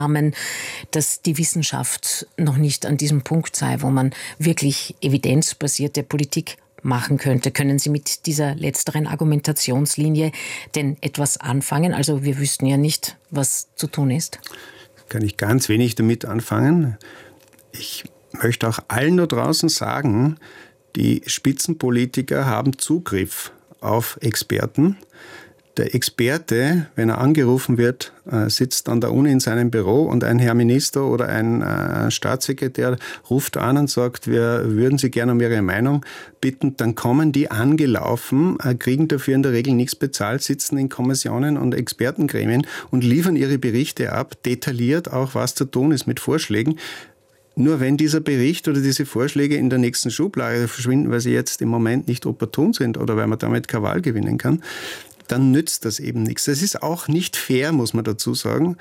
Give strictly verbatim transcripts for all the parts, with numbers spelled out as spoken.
dass die Wissenschaft noch nicht an diesem Punkt sei, wo man wirklich evidenzbasierte Politik machen könnte. Können Sie mit dieser letzteren Argumentationslinie denn etwas anfangen? Also wir wüssten ja nicht, was zu tun ist. Kann ich ganz wenig damit anfangen. Ich möchte auch allen da draußen sagen, die Spitzenpolitiker haben Zugriff auf Experten. Der Experte, wenn er angerufen wird, sitzt an der Uni in seinem Büro und ein Herr Minister oder ein Staatssekretär ruft an und sagt, wir würden Sie gerne um Ihre Meinung bitten. Dann kommen die angelaufen, kriegen dafür in der Regel nichts bezahlt, sitzen in Kommissionen und Expertengremien und liefern ihre Berichte ab, detailliert auch, was zu tun ist mit Vorschlägen. Nur wenn dieser Bericht oder diese Vorschläge in der nächsten Schublade verschwinden, weil sie jetzt im Moment nicht opportun sind oder weil man damit keine Wahl gewinnen kann, dann nützt das eben nichts. Das ist auch nicht fair, muss man dazu sagen.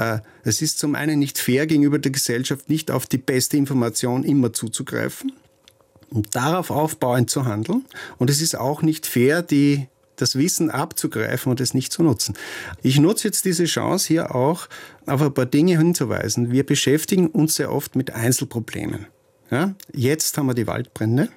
Es ist zum einen nicht fair gegenüber der Gesellschaft, nicht auf die beste Information immer zuzugreifen und darauf aufbauend zu handeln. Und es ist auch nicht fair, die, das Wissen abzugreifen und es nicht zu nutzen. Ich nutze jetzt diese Chance hier auch, auf ein paar Dinge hinzuweisen. Wir beschäftigen uns sehr oft mit Einzelproblemen. Ja, jetzt haben wir die Waldbrände.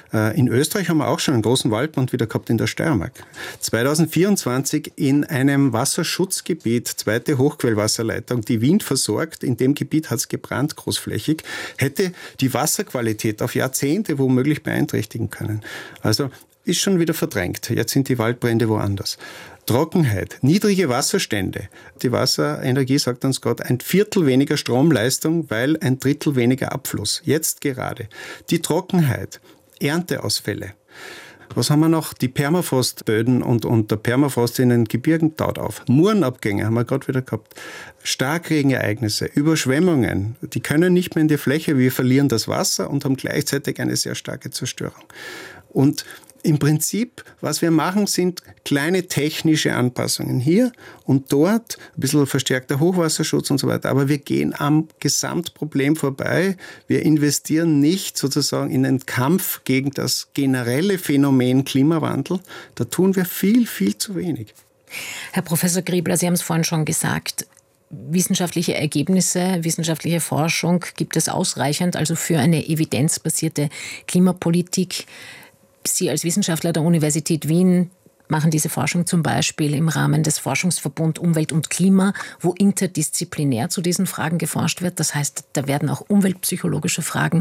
In Österreich haben wir auch schon einen großen Waldbrand wieder gehabt in der Steiermark. zwanzig vierundzwanzig in einem Wasserschutzgebiet, zweite Hochquellwasserleitung, die Wien versorgt, in dem Gebiet hat es gebrannt, großflächig, hätte die Wasserqualität auf Jahrzehnte womöglich beeinträchtigen können. Also ist schon wieder verdrängt. Jetzt sind die Waldbrände woanders. Trockenheit, niedrige Wasserstände. Die Wasserenergie sagt uns gerade ein Viertel weniger Stromleistung, weil ein Drittel weniger Abfluss. Jetzt gerade. Die Trockenheit, Ernteausfälle. Was haben wir noch? Die Permafrostböden und, und der Permafrost in den Gebirgen taut auf. Murenabgänge haben wir gerade wieder gehabt. Starkregenereignisse, Überschwemmungen, die können nicht mehr in die Fläche. Wir verlieren das Wasser und haben gleichzeitig eine sehr starke Zerstörung. Und im Prinzip, was wir machen, sind kleine technische Anpassungen hier und dort, ein bisschen verstärkter Hochwasserschutz und so weiter. Aber wir gehen am Gesamtproblem vorbei. Wir investieren nicht sozusagen in den Kampf gegen das generelle Phänomen Klimawandel. Da tun wir viel, viel zu wenig. Herr Professor Griebler, Sie haben es vorhin schon gesagt, wissenschaftliche Ergebnisse, wissenschaftliche Forschung gibt es ausreichend, also für eine evidenzbasierte Klimapolitik. Sie als Wissenschaftler der Universität Wien machen diese Forschung zum Beispiel im Rahmen des Forschungsverbund Umwelt und Klima, wo interdisziplinär zu diesen Fragen geforscht wird. Das heißt, da werden auch umweltpsychologische Fragen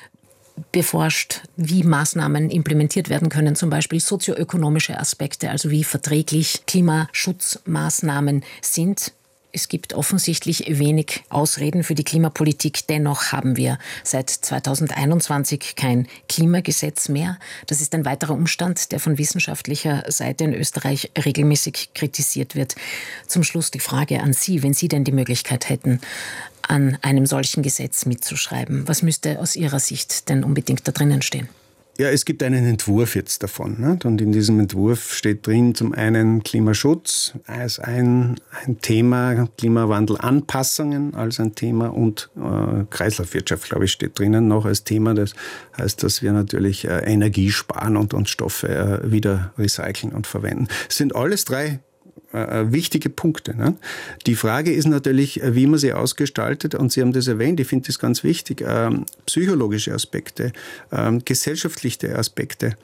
beforscht, wie Maßnahmen implementiert werden können, zum Beispiel sozioökonomische Aspekte, also wie verträglich Klimaschutzmaßnahmen sind. Es gibt offensichtlich wenig Ausreden für die Klimapolitik. Dennoch haben wir seit zweitausendeinundzwanzig kein Klimagesetz mehr. Das ist ein weiterer Umstand, der von wissenschaftlicher Seite in Österreich regelmäßig kritisiert wird. Zum Schluss die Frage an Sie, wenn Sie denn die Möglichkeit hätten, an einem solchen Gesetz mitzuschreiben. Was müsste aus Ihrer Sicht denn unbedingt da drinnen stehen? Ja, es gibt einen Entwurf jetzt davon. Nicht? Und in diesem Entwurf steht drin zum einen Klimaschutz als ein, ein Thema, Klimawandelanpassungen als ein Thema und äh, Kreislaufwirtschaft, glaube ich, steht drinnen noch als Thema. Das heißt, dass wir natürlich äh, Energie sparen und, und Stoffe äh, wieder recyceln und verwenden. Es sind alles drei Äh, wichtige Punkte. Ne? Die Frage ist natürlich, wie man sie ausgestaltet, und Sie haben das erwähnt, ich finde das ganz wichtig, ähm, psychologische Aspekte, ähm, gesellschaftliche Aspekte.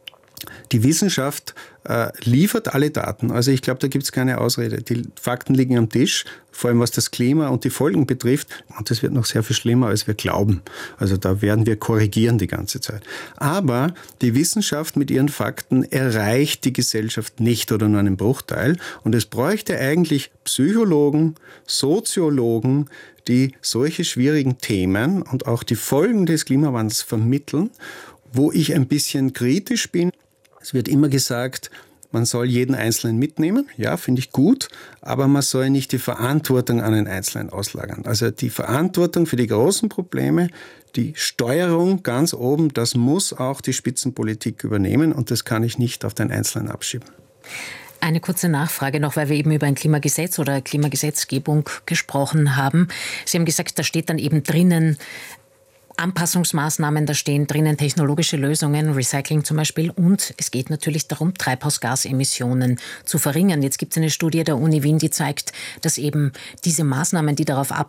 Die Wissenschaft äh, liefert alle Daten. Also ich glaube, da gibt es keine Ausrede. Die Fakten liegen am Tisch, vor allem was das Klima und die Folgen betrifft. Und das wird noch sehr viel schlimmer, als wir glauben. Also da werden wir korrigieren die ganze Zeit. Aber die Wissenschaft mit ihren Fakten erreicht die Gesellschaft nicht oder nur einen Bruchteil. Und es bräuchte eigentlich Psychologen, Soziologen, die solche schwierigen Themen und auch die Folgen des Klimawandels vermitteln, wo ich ein bisschen kritisch bin. Es wird immer gesagt, man soll jeden Einzelnen mitnehmen. Ja, finde ich gut. Aber man soll nicht die Verantwortung an den Einzelnen auslagern. Also die Verantwortung für die großen Probleme, die Steuerung ganz oben, das muss auch die Spitzenpolitik übernehmen. Und das kann ich nicht auf den Einzelnen abschieben. Eine kurze Nachfrage noch, weil wir eben über ein Klimagesetz oder Klimagesetzgebung gesprochen haben. Sie haben gesagt, da steht dann eben drinnen, Anpassungsmaßnahmen, da stehen drinnen technologische Lösungen, Recycling zum Beispiel, und es geht natürlich darum, Treibhausgasemissionen zu verringern. Jetzt gibt es eine Studie der Uni Wien, die zeigt, dass eben diese Maßnahmen, die darauf